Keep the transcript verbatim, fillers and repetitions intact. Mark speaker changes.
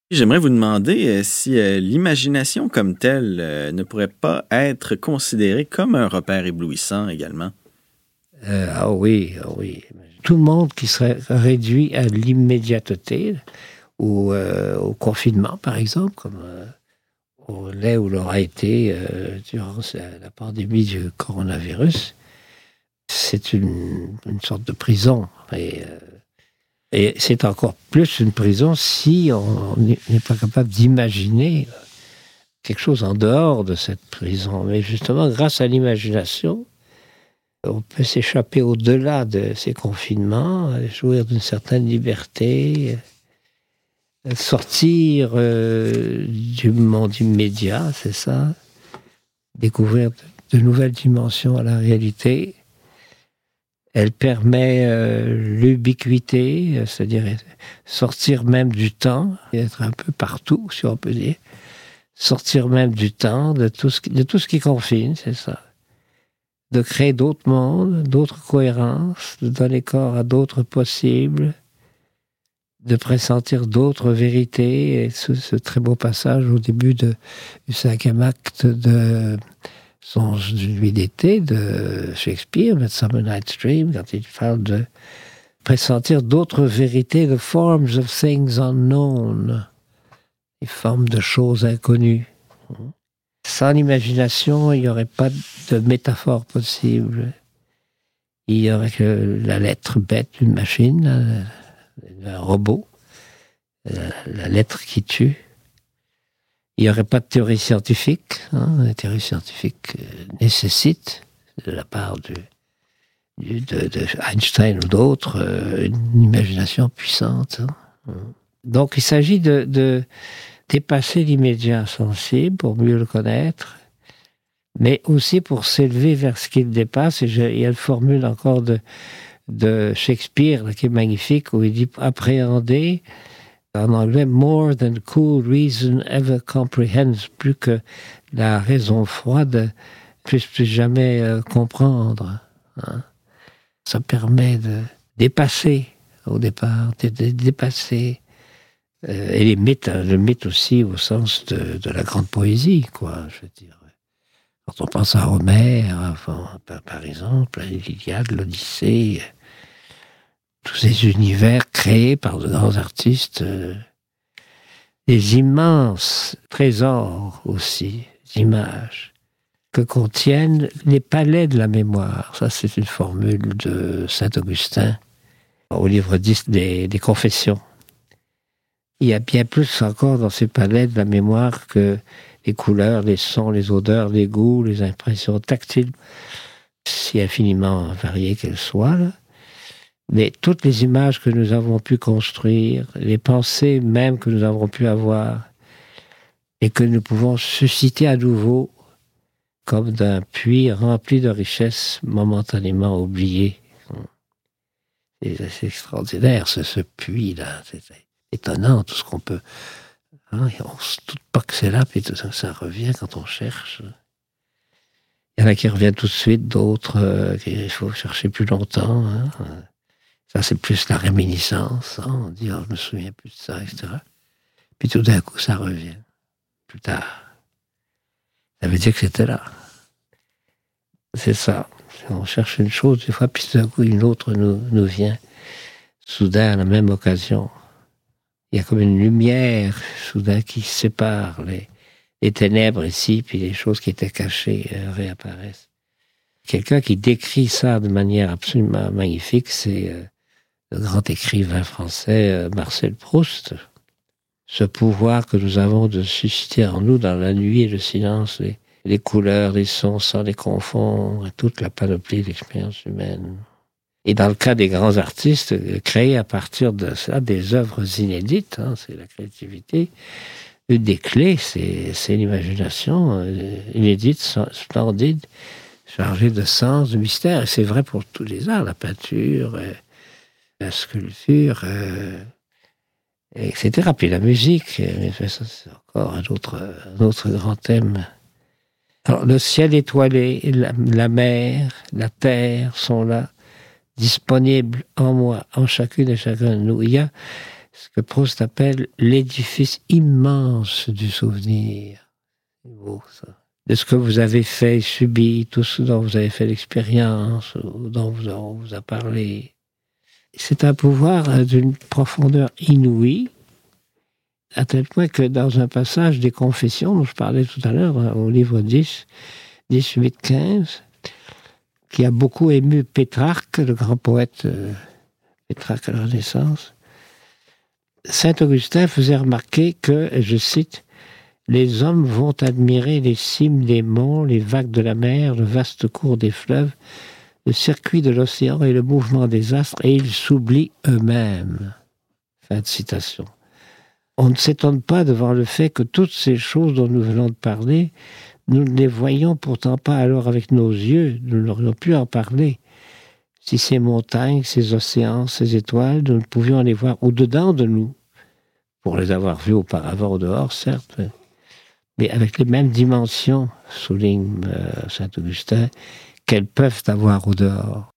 Speaker 1: J'aimerais vous demander euh, si euh, l'imagination comme telle euh, ne pourrait pas être considérée comme un repère éblouissant également.
Speaker 2: Euh, ah oui, ah oui. Tout le monde qui serait réduit à l'immédiateté ou euh, au confinement, par exemple, comme euh, on l'est ou l'aura été euh, durant la pandémie du coronavirus, c'est une, une sorte de prison. Et, euh, et c'est encore plus une prison si on n'est pas capable d'imaginer quelque chose en dehors de cette prison. Mais justement, grâce à l'imagination, on peut s'échapper au-delà de ces confinements, jouir d'une certaine liberté, sortir euh, du monde immédiat, c'est ça, découvrir de, de nouvelles dimensions à la réalité. Elle permet euh, l'ubiquité, c'est-à-dire sortir même du temps, être un peu partout, si on peut dire. Sortir même du temps, de tout ce qui, de tout ce qui confine, c'est ça. De créer d'autres mondes, d'autres cohérences, de donner corps à d'autres possibles, de pressentir d'autres vérités. Et ce, ce très beau passage au début de, du cinquième acte de Songe d'une nuit d'été de Shakespeare, Midsummer Night's Dream, quand il parle de pressentir d'autres vérités, the forms of things unknown, les formes de choses inconnues. Sans l'imagination, il n'y aurait pas de métaphore possible. Il y aurait que la lettre bête d'une machine, un robot, la, la lettre qui tue. Il n'y aurait pas de théorie scientifique. Hein. La théorie scientifique nécessite, de la part du, du, de, de Einstein ou d'autres, une imagination puissante. Hein. Donc il s'agit de, de dépasser l'immédiat sensible pour mieux le connaître, mais aussi pour s'élever vers ce qu'il dépasse. Et je, il y a une formule encore de, de Shakespeare là, qui est magnifique, où il dit « appréhender », en anglais, « more than cool reason ever comprehends », plus que la raison froide puisse plus jamais euh, comprendre. Hein. Ça permet de dépasser, au départ, de, de dépasser Euh, et les mythes, hein, le mythe aussi au sens de, de la grande poésie, quoi, je veux dire. Quand on pense à Homère, enfin, par, par exemple, à l'Iliade, l'Odyssée, tous ces univers créés par de grands artistes, euh, des immenses trésors aussi, d'images, que contiennent les palais de la mémoire. Ça, c'est une formule de Saint-Augustin, au livre dix des, des Confessions. Il y a bien plus encore dans ces palais de la mémoire que les couleurs, les sons, les odeurs, les goûts, les impressions tactiles, si infiniment variées qu'elles soient, là. Mais toutes les images que nous avons pu construire, les pensées même que nous avons pu avoir, et que nous pouvons susciter à nouveau comme d'un puits rempli de richesses momentanément oubliées. C'est, c'est extraordinaire, ce, ce puits-là. C'est, c'est étonnant, tout ce qu'on peut... Hein, on ne se doute pas que c'est là, puis tout ça, ça revient quand on cherche. Il y en a qui reviennent tout de suite, d'autres euh, qu'il faut chercher plus longtemps. Hein. Ça, c'est plus la réminiscence. Hein. On dit, oh, je me souviens plus de ça, et cetera. Puis tout d'un coup, ça revient. Plus tard. Ça veut dire que c'était là. C'est ça. On cherche une chose, des fois, puis tout d'un coup, une autre nous, nous vient. Soudain, à la même occasion. Il y a comme une lumière, soudain, qui sépare les, les ténèbres ici, puis les choses qui étaient cachées euh, réapparaissent. Quelqu'un qui décrit ça de manière absolument magnifique, c'est euh, le grand écrivain français euh, Marcel Proust. Ce pouvoir que nous avons de susciter en nous, dans la nuit et le silence, les, les couleurs, les sons, sans les confondre, toute la panoplie de l'expérience humaine. Et dans le cas des grands artistes, créer à partir de ça des œuvres inédites, hein, c'est la créativité. Une des clés, c'est, c'est l'imagination euh, inédite, splendide, chargée de sens, de mystère. Et c'est vrai pour tous les arts, la peinture, euh, la sculpture, euh, et cetera. Puis la musique, mais ça, c'est encore un autre, un autre grand thème. Alors, le ciel étoilé, la, la mer, la terre sont là, disponibles en moi, en chacune et chacun de nous. Il y a ce que Proust appelle l'édifice immense du souvenir. C'est beau, ça. De ce que vous avez fait, subi, tout ce dont vous avez fait l'expérience, ou dont vous- on vous a parlé. C'est un pouvoir d'une profondeur inouïe, à tel point que dans un passage des Confessions, dont je parlais tout à l'heure, hein, au livre dix, dix, huit, quinze, qui a beaucoup ému Pétrarque, le grand poète euh, Pétrarque à la Renaissance, saint Augustin faisait remarquer que, et je cite, « Les hommes vont admirer les cimes des monts, les vagues de la mer, le vaste cours des fleuves, le circuit de l'océan et le mouvement des astres, et ils s'oublient eux-mêmes. » Fin de citation. On ne s'étonne pas devant le fait que toutes ces choses dont nous venons de parler, nous ne les voyons pourtant pas alors avec nos yeux, nous n'aurions pu en parler. Si ces montagnes, ces océans, ces étoiles, nous ne pouvions les voir au-dedans de nous, pour les avoir vus auparavant au dehors, certes, mais avec les mêmes dimensions, souligne euh, saint Augustin, qu'elles peuvent avoir au dehors.